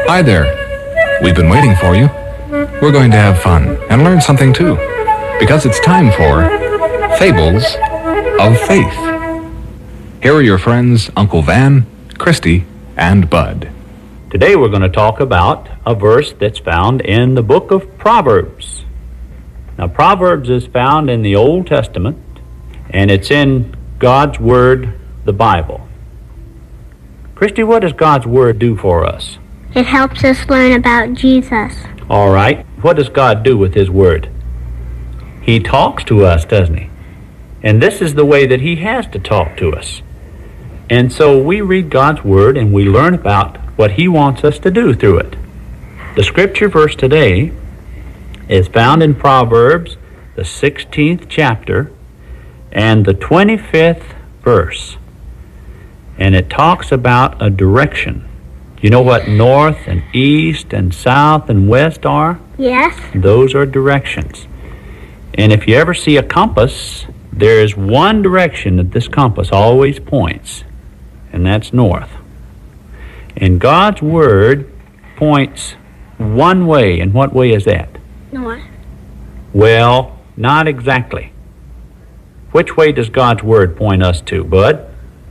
Hi there. We've been waiting for you. We're going to have fun and learn something too, because it's time for Fables of Faith. Here are your friends, Uncle Van, Christy, and Bud. Today we're going to talk about a verse that's found in the book of Proverbs. Now, Proverbs is found in the Old Testament, and it's in God's Word, the Bible. Christy, what does God's Word do for us? It helps us learn about Jesus. All right. What does God do with His Word? He talks to us, doesn't He? And this is the way that He has to talk to us. And so we read God's Word and we learn about what He wants us to do through it. The scripture verse today is found in Proverbs, the 16th chapter, and the 25th verse. And it talks about a direction. You know what north and east and south and west are? Yes. Those are directions. And if you ever see a compass, there is one direction that this compass always points, and that's north. And God's Word points one way, and what way is that? North. Well, not exactly. Which way does God's Word point us to, Bud?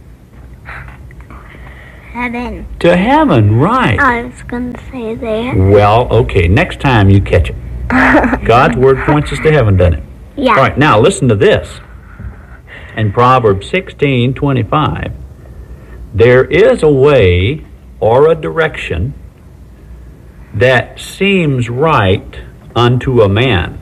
Heaven. To heaven, right. I was going to say there. Well, okay, next time you catch it. God's Word points us to heaven, doesn't it? Yeah. All right, now listen to this. In Proverbs 16:25, there is a way or a direction that seems right unto a man,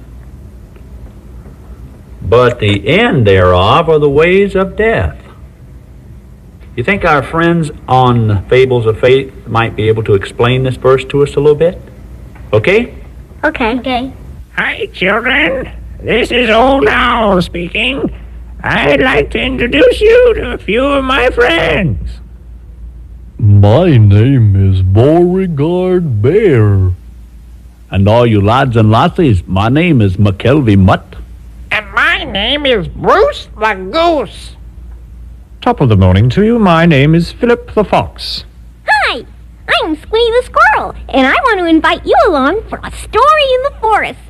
but the end thereof are the ways of death. You think our friends on Fables of Faith might be able to explain this verse to us a little bit? Okay? Okay. Hi, children. This is Old Owl speaking. I'd like to introduce you to a few of my friends. My name is Beauregard Bear. And all you lads and lassies, my name is McKelvey Mutt. And my name is Bruce the Goose. Top of the morning to you. My name is Philip the Fox. Hi, I'm Squeaky the Squirrel, and I want to invite you along for a story in the forest.